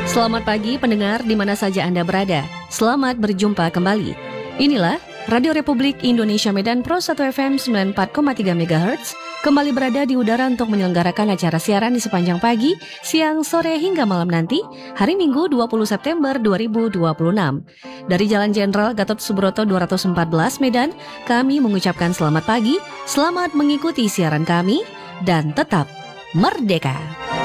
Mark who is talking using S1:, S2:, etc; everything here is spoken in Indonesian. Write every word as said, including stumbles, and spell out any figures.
S1: Selamat pagi pendengar di mana saja Anda berada. Selamat berjumpa kembali. Inilah Radio Republik Indonesia Medan Pro satu F M sembilan puluh empat koma tiga megahertz kembali berada di udara untuk menyelenggarakan acara siaran di sepanjang pagi, siang, sore hingga malam nanti, hari Minggu dua puluh September dua ribu dua puluh enam. Dari Jalan Jenderal Gatot Subroto dua ratus empat belas Medan, kami mengucapkan selamat pagi, selamat mengikuti siaran kami, dan tetap merdeka.